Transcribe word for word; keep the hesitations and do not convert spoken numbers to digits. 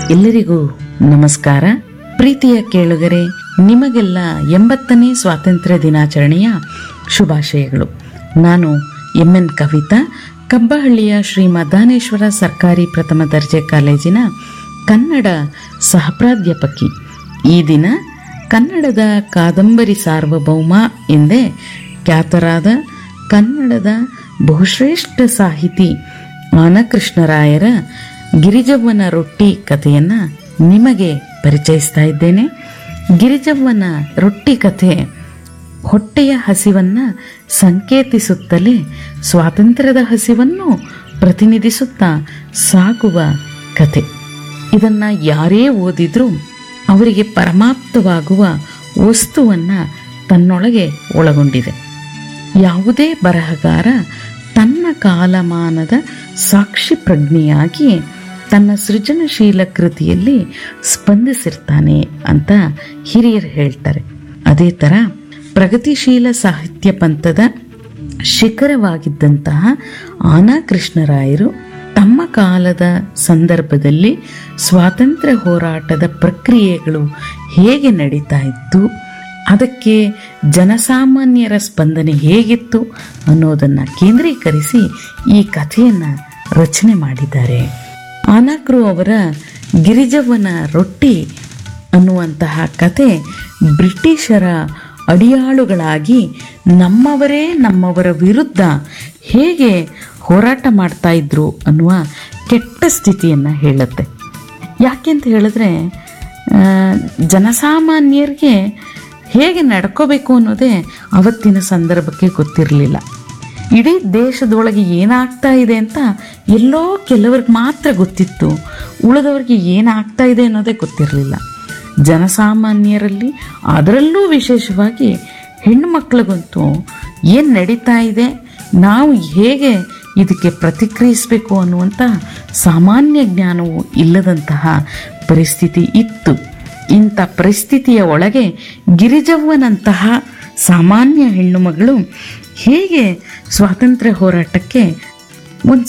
ಎಲ್ಲರಿಗೂ ನಮಸ್ಕಾರ. ಪ್ರೀತಿಯ ಕೇಳುಗರೆ, ನಿಮಗೆಲ್ಲ ಎಂಬತ್ತನೇ ಸ್ವಾತಂತ್ರ್ಯ ದಿನಾಚರಣೆಯ ಶುಭಾಶಯಗಳು. ನಾನು ಎಂ ಎನ್ ಕವಿತಾ, ಕಬ್ಬಹಳ್ಳಿಯ ಶ್ರೀ ಮದ್ದಾನೇಶ್ವರ ಸರ್ಕಾರಿ ಪ್ರಥಮ ದರ್ಜೆ ಕಾಲೇಜಿನ ಕನ್ನಡ ಸಹಪ್ರಾಧ್ಯಾಪಕಿ. ಈ ದಿನ ಕನ್ನಡದ ಕಾದಂಬರಿ ಸಾರ್ವಭೌಮ ಎಂದೇ ಖ್ಯಾತರಾದ ಕನ್ನಡದ ಬಹುಶ್ರೇಷ್ಠ ಸಾಹಿತಿ ಆನಕೃಷ್ಣರಾಯರ ಗಿರಿಜವ್ವನ ರೊಟ್ಟಿ ಕಥೆಯನ್ನು ನಿಮಗೆ ಪರಿಚಯಿಸ್ತಾ ಇದ್ದೇನೆ. ಗಿರಿಜವ್ವನ ರೊಟ್ಟಿ ಕಥೆ ಹೊಟ್ಟೆಯ ಹಸಿವನ್ನು ಸಂಕೇತಿಸುತ್ತಲೇ ಸ್ವಾತಂತ್ರ್ಯದ ಹಸಿವನ್ನು ಪ್ರತಿನಿಧಿಸುತ್ತಾ ಸಾಗುವ ಕಥೆ. ಇದನ್ನು ಯಾರೇ ಓದಿದ್ರೂ ಅವರಿಗೆ ಪರಮಾಪ್ತವಾಗುವ ವಸ್ತುವನ್ನು ತನ್ನೊಳಗೆ ಒಳಗೊಂಡಿದೆ. ಯಾವುದೇ ಬರಹಗಾರ ತನ್ನ ಕಾಲಮಾನದ ಸಾಕ್ಷಿ ಪ್ರಜ್ಞೆಯಾಗಿ ತನ್ನ ಸೃಜನಶೀಲ ಕೃತಿಯಲ್ಲಿ ಸ್ಪಂದಿಸಿರ್ತಾನೆ ಅಂತ ಹಿರಿಯರು ಹೇಳ್ತಾರೆ. ಅದೇ ಥರ ಪ್ರಗತಿಶೀಲ ಸಾಹಿತ್ಯ ಪಂಥದ ಶಿಖರವಾಗಿದ್ದಂತಹ ಆನಕೃಷ್ಣರಾಯರು ತಮ್ಮ ಕಾಲದ ಸಂದರ್ಭದಲ್ಲಿ ಸ್ವಾತಂತ್ರ್ಯ ಹೋರಾಟದ ಪ್ರಕ್ರಿಯೆಗಳು ಹೇಗೆ ನಡೀತಾ ಇತ್ತು, ಅದಕ್ಕೆ ಜನಸಾಮಾನ್ಯರ ಸ್ಪಂದನೆ ಹೇಗಿತ್ತು ಅನ್ನೋದನ್ನು ಕೇಂದ್ರೀಕರಿಸಿ ಈ ಕಥೆಯನ್ನು ರಚನೆ ಮಾಡಿದ್ದಾರೆ. ಆನಕೃ ಅವರ ಗಿರಿಜವ್ವನ ರೊಟ್ಟಿ ಅನ್ನುವಂತಹ ಕತೆ ಬ್ರಿಟಿಷರ ಅಡಿಯಾಳುಗಳಾಗಿ ನಮ್ಮವರೇ ನಮ್ಮವರ ವಿರುದ್ಧ ಹೇಗೆ ಹೋರಾಟ ಮಾಡ್ತಾ ಇದ್ರು ಅನ್ನುವ ಕೆಟ್ಟ ಸ್ಥಿತಿಯನ್ನು ಹೇಳುತ್ತೆ. ಯಾಕೆಂತ ಹೇಳಿದ್ರೆ, ಜನಸಾಮಾನ್ಯರಿಗೆ ಹೇಗೆ ನಡ್ಕೋಬೇಕು ಅನ್ನೋದೇ ಅವತ್ತಿನ ಸಂದರ್ಭಕ್ಕೆ ಗೊತ್ತಿರಲಿಲ್ಲ. ಇಡೀ ದೇಶದೊಳಗೆ ಏನಾಗ್ತಾ ಇದೆ ಅಂತ ಎಲ್ಲೋ ಕೆಲವ್ರಿಗೆ ಮಾತ್ರ ಗೊತ್ತಿತ್ತು, ಉಳಿದವ್ರಿಗೆ ಏನಾಗ್ತಾ ಇದೆ ಅನ್ನೋದೇ ಗೊತ್ತಿರಲಿಲ್ಲ. ಜನಸಾಮಾನ್ಯರಲ್ಲಿ, ಅದರಲ್ಲೂ ವಿಶೇಷವಾಗಿ ಹೆಣ್ಣು ಮಕ್ಕಳಿಗಂತೂ ಏನು ನಡೀತಾ ಇದೆ, ನಾವು ಹೇಗೆ ಇದಕ್ಕೆ ಪ್ರತಿಕ್ರಿಯಿಸಬೇಕು ಅನ್ನುವಂಥ ಸಾಮಾನ್ಯ ಜ್ಞಾನವು ಇಲ್ಲದಂತಹ ಪರಿಸ್ಥಿತಿ ಇತ್ತು. ಇಂಥ ಪರಿಸ್ಥಿತಿಯ ಒಳಗೆ ಗಿರಿಜವ್ವನಂತಹ ಸಾಮಾನ್ಯ ಹೆಣ್ಣು ಮಗಳು ಹೇಗೆ ಸ್ವಾತಂತ್ರ್ಯ ಹೋರಾಟಕ್ಕೆ ಒಂದು